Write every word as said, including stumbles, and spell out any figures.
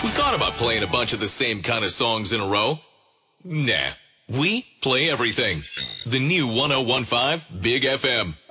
Who thought about playing a bunch of the same kind of songs in a row? Nah. We play everything. The new one oh one point five Big F M.